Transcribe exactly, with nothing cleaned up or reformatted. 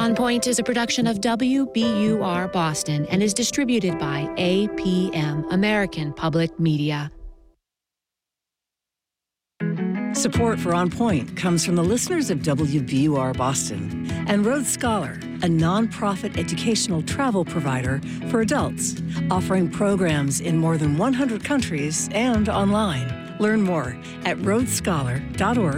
On Point is a production of W B U R Boston and is distributed by A P M, American Public Media. Support for On Point comes from the listeners of W B U R Boston and Rhodes Scholar, a nonprofit educational travel provider for adults, offering programs in more than one hundred countries and online. Learn more at rhodes scholar dot org